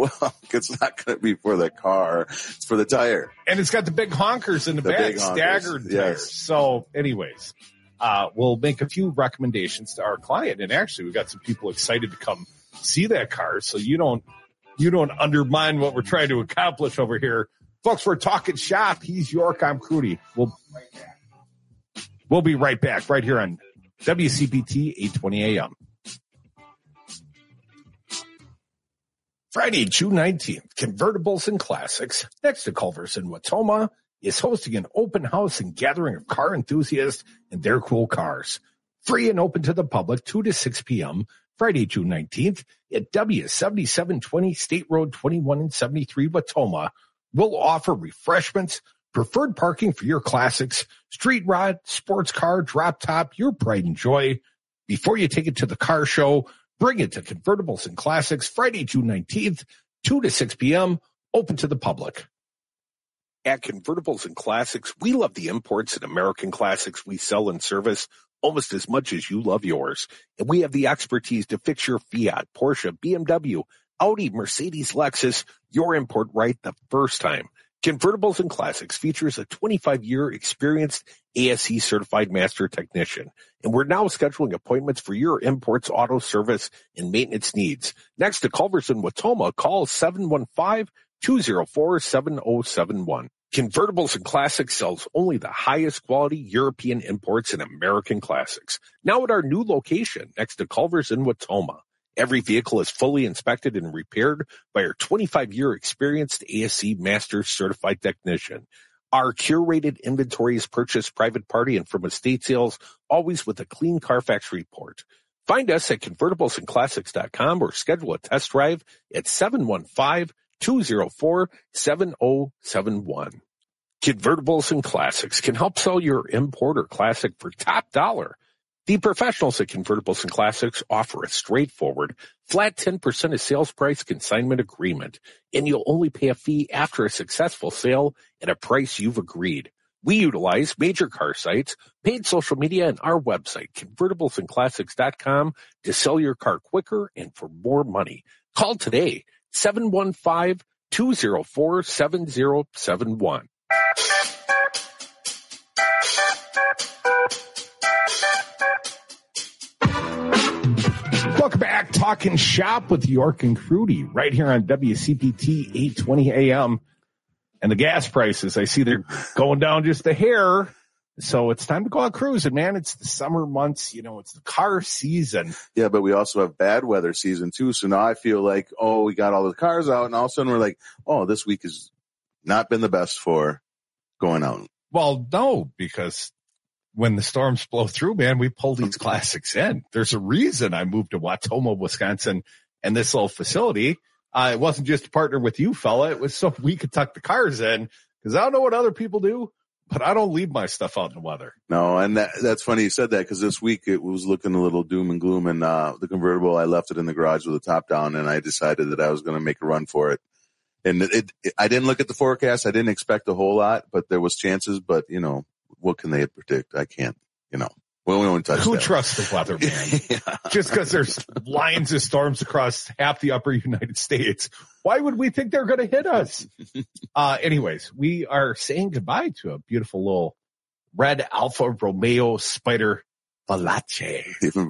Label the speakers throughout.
Speaker 1: Well, it's not going to be for the car. It's for the tire.
Speaker 2: And it's got the big honkers in the back, staggered tires. So anyways, we'll make a few recommendations to our client. And actually, we've got some people excited to come see that car. So you don't undermine what we're trying to accomplish over here. Folks, we're talking shop. He's York. I'm Crudy. We'll be right back right here on WCPT 820 AM. Friday, June 19th, Convertibles and Classics, next to Culver's in Watoma, is hosting an open house and gathering of car enthusiasts and their cool cars. Free and open to the public, 2 to 6 p.m., Friday, June 19th, at W7720 State Road 21 and 73, Watoma. We'll offer refreshments, preferred parking for your classics, street rod, sports car, drop top, your pride and joy. Before you take it to the car show, bring it to Convertibles and Classics, Friday, June 19th, 2 to 6 p.m., open to the public. At Convertibles and Classics, we love the imports and American classics we sell and service almost as much as you love yours. And we have the expertise to fix your Fiat, Porsche, BMW, Audi, Mercedes, Lexus, your import right the first time. Convertibles and Classics features a 25-year experienced ASE certified master technician, and we're now scheduling appointments for your imports, auto service, and maintenance needs. Next to Culver's in Watoma, call 715-204-7071. Convertibles and Classics sells only the highest quality European imports and American classics. Now at our new location next to Culver's in Watoma. Every vehicle is fully inspected and repaired by our 25-year experienced ASE Master Certified Technician. Our curated inventory is purchased private party and from estate sales, always with a clean Carfax report. Find us at convertiblesandclassics.com or schedule a test drive at 715-204-7071. Convertibles and Classics can help sell your import or classic for top dollar. The professionals at Convertibles and Classics offer a straightforward, flat 10% of sales price consignment agreement, and you'll only pay a fee after a successful sale at a price you've agreed. We utilize major car sites, paid social media, and our website, convertiblesandclassics.com, to sell your car quicker and for more money. Call today, 715-204-7071. Welcome back, Talking Shop with York and Crudy, right here on WCPT 820 AM. And the gas prices, I see they're going down just a hair. So it's time to go out cruising, man. It's the summer months, it's the car season.
Speaker 1: Yeah, but we also have bad weather season too. So now I feel like, we got all the cars out, and all of a sudden we're like, this week has not been the best for going out.
Speaker 2: Well, no, because when the storms blow through, man, we pull these classics in. There's a reason I moved to Watoma, Wisconsin, and this little facility. It wasn't just to partner with you, fella. It was so we could tuck the cars in, because I don't know what other people do, but I don't leave my stuff out in the weather.
Speaker 1: No, and that's funny you said that, because this week it was looking a little doom and gloom, and the convertible, I left it in the garage with the top down, and I decided that I was going to make a run for it. And I didn't look at the forecast. I didn't expect a whole lot, but there was chances. But, what can they predict? I can't, we don't touch
Speaker 2: Who
Speaker 1: that.
Speaker 2: Trusts the weather, man? Yeah. Just because there's lines of storms across half the upper United States, why would we think they're going to hit us? Anyways, we are saying goodbye to a beautiful little red Alfa Romeo Spider Veloce.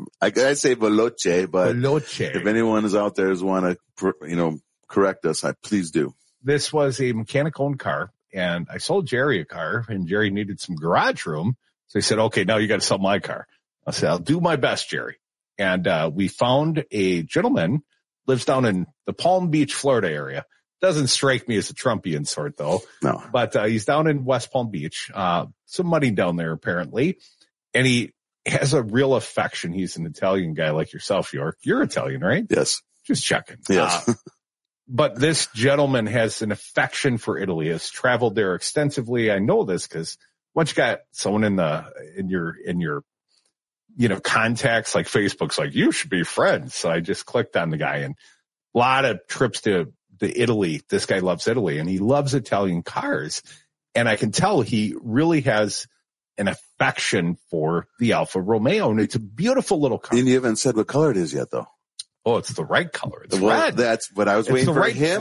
Speaker 1: I say Veloce, but
Speaker 2: Veloce.
Speaker 1: If anyone is out there who want to, correct us, please do.
Speaker 2: This was a mechanic-owned car. And I sold Jerry a car, and Jerry needed some garage room. So he said, okay, now you got to sell my car. I said, I'll do my best, Jerry. And we found a gentleman, lives down in the Palm Beach, Florida area. Doesn't strike me as a Trumpian sort, though.
Speaker 1: No.
Speaker 2: But he's down in West Palm Beach. Some money down there, apparently. And he has a real affection. He's an Italian guy like yourself, York. You're Italian, right?
Speaker 1: Yes.
Speaker 2: Just checking.
Speaker 1: Yes.
Speaker 2: But this gentleman has an affection for Italy, has traveled there extensively. I know this because once you got someone in your contacts, like Facebook's like, you should be friends. So I just clicked on the guy, and a lot of trips to Italy. This guy loves Italy, and he loves Italian cars. And I can tell he really has an affection for the Alfa Romeo, and it's a beautiful little car.
Speaker 1: And you haven't said what color it is yet, though.
Speaker 2: Oh, it's the right color. It's red.
Speaker 1: That's what I was waiting for him